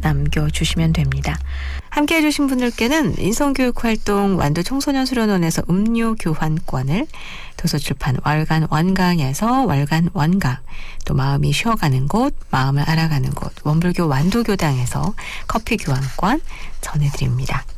남겨주시면 됩니다. 함께 해주신 분들께는 인성교육활동 완도 청소년 수련원에서 음료 교환권을, 도서출판 월간 원강에서 월간 원강, 또 마음이 쉬어가는 곳, 마음을 알아가는 곳, 원불교 완도교당에서 커피 교환권 전해드립니다.